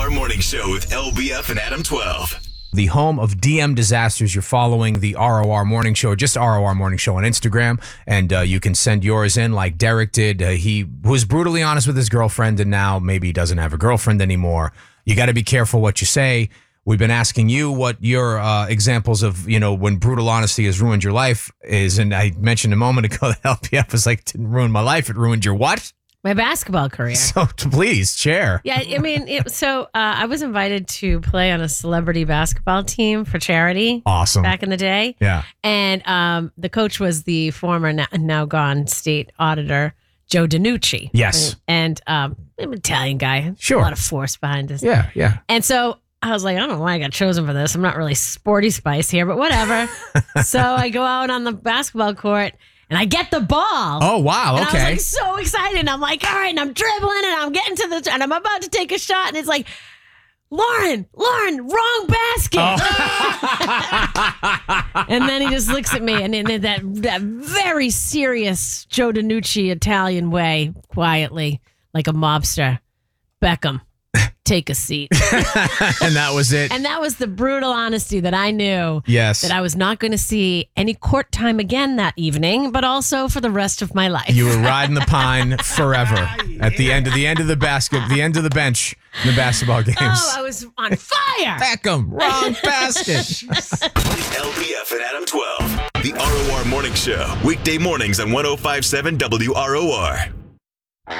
ROR Morning Show with LBF and Adam 12. The home of DM disasters. You're following the ROR Morning Show, just ROR Morning Show on Instagram, and you can send yours in like Derek did. He was brutally honest with his girlfriend, and now maybe he doesn't have a girlfriend anymore. You got to be careful what you say. We've been asking you what your examples of, when brutal honesty has ruined your life is, and I mentioned a moment ago that LPF was like, didn't ruin my life, it ruined your what? My basketball career. So please, share. Yeah, I mean, I was invited to play on a celebrity basketball team for charity. Awesome. Back in the day. Yeah. And the coach was the former, now gone state auditor, Joe DiNucci. Yes. And I'm an Italian guy. Sure. A lot of force behind this. Yeah. And so I was like, I don't know why I got chosen for this. I'm not really sporty spice here, but whatever. So I go out on the basketball court and I get the ball. Oh, wow. And Okay. I was like so excited. And I'm like, all right, and I'm dribbling and I'm getting to and I'm about to take a shot. And it's like, Lauren, wrong basket. Oh. And then he just looks at me and in that very serious Joe DiNucci Italian way, quietly, like a mobster, Beckham, take a seat. And that was it. And that was the brutal honesty that I knew Yes. that I was not going to see any court time again that evening, but also for the rest of my life. You were riding the pine forever at the end of the bench in the basketball games. Oh, I was on fire. Beckham, wrong basket. LBF and Adam 12. The ROR Morning Show. Weekday mornings on 105.7 WROR.